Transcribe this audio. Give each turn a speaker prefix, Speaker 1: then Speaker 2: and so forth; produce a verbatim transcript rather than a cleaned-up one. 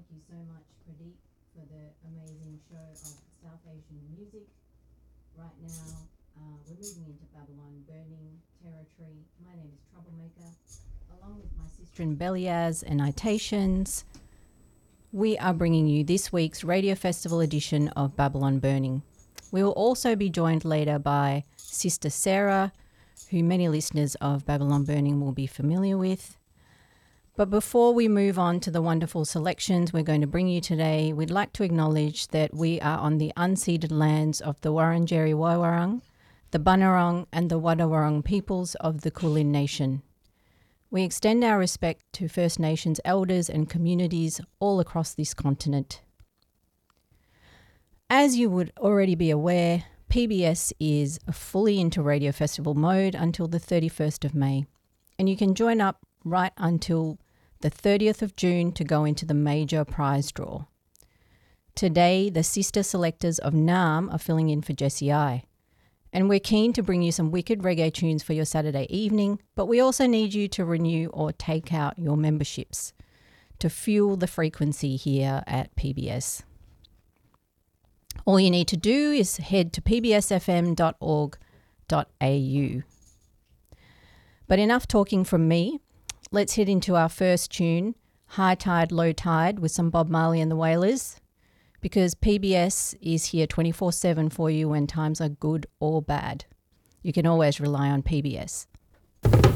Speaker 1: Thank you so much, Pradeep, for the amazing show of South Asian music. Right now, uh, we're moving into Babylon Burning territory. My name is Troublemaker. Along with my sister in Beliaz and Itations, we are bringing you this week's Radio Festival edition of Babylon Burning. We will also be joined later by Sister Sarah, who many listeners of Babylon Burning will be familiar with. But before we move on to the wonderful selections we're going to bring you today, we'd like to acknowledge that we are on the unceded lands of the Wurundjeri Woi-wurrung, the Bunurong and the Wadawurrung peoples of the Kulin Nation. We extend our respect to First Nations elders and communities all across this continent. As you would already be aware, P B S is fully into Radio Festival mode until the thirty-first of May, and you can join up right until the thirtieth of June to go into the major prize draw. Today, the sister selectors of Naarm are filling in for Jessie I. And we're keen to bring you some wicked reggae tunes for your Saturday evening, but we also need you to renew or take out your memberships to fuel the frequency here at P B S. All you need to do is head to p b s f m dot org dot a u. But enough talking from me. Let's head into our first tune, High Tide, Low Tide, with some Bob Marley and the Wailers, because P B S is here twenty-four seven for you when times are good or bad. You can always rely on P B S.